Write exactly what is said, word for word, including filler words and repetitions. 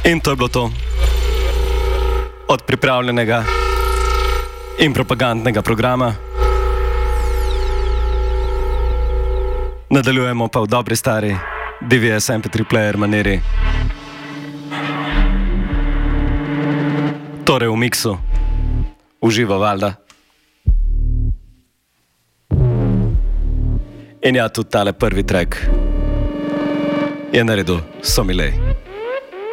In to je bilo to. Od pripravljenega in propagandnega programa. Nadaljujemo pa v dobri stari D V S M P tri player maniri. Torej v miksu. Uživa valjda. In ja, tudi tale prvi track je naredil Somilej.